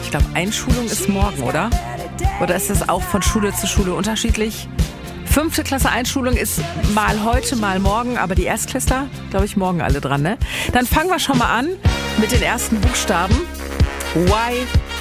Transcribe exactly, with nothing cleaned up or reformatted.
Ich glaube, Einschulung ist morgen, oder? Oder ist das auch von Schule zu Schule unterschiedlich? Fünfte Klasse Einschulung ist mal heute, mal morgen, aber die Erstklässler, glaube ich, morgen alle dran, ne? Dann fangen wir schon mal an mit den ersten Buchstaben. Y